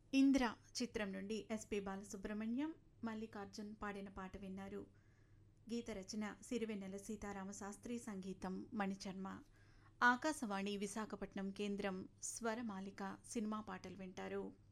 ఇంద్ర చిత్రం నుండి ఎస్పి బాలసుబ్రహ్మణ్యం, మల్లికార్జున్ పాడిన పాట విన్నారు. గీత రచన సిరివెన్నెల సీతారామశాస్త్రి, సంగీతం మణిశర్మ. ఆకాశవాణి విశాఖపట్నం కేంద్రం. స్వరమాలిక సినిమా పాటలు వింటారు.